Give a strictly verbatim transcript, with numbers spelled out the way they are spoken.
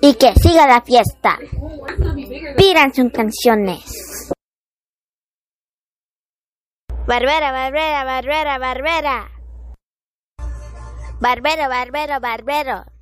y que siga la fiesta. Pidan sus canciones. Barbera, barbera, barbera, barbera. Barbero, barbero, barbero.